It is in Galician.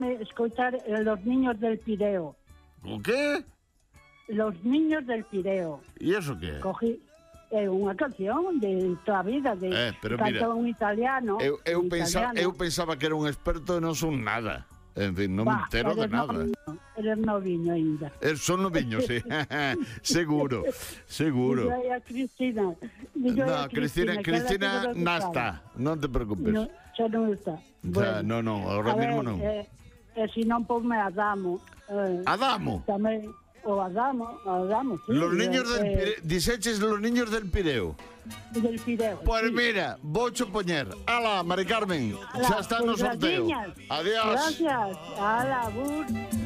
escoitar Los Niños del Pireo. O qué? Los Niños del Pireo. E iso que é? Cogí unha canción de toda a vida, pero cantó mira, un italiano. Eu pensaba que era un experto e non son nada. En fin, non me entero de nada. Eres noviño ainda. Son noviño, sí. Seguro. Digo a Cristina. No, Cristina non está. Non te preocupes. No, xa non está. Non, ahora mesmo non. E se non, ponme Adamo. Adamo? Tamén. O Adamo, sí. Los niños del Pireo. Diseches Los Niños del Pireo. Del Pireo. Pues sí. Mira, vocho poñer. Ala, Mari Carmen, xa está no sorteo. Gracias. Adiós. Gracias. Ala, bur.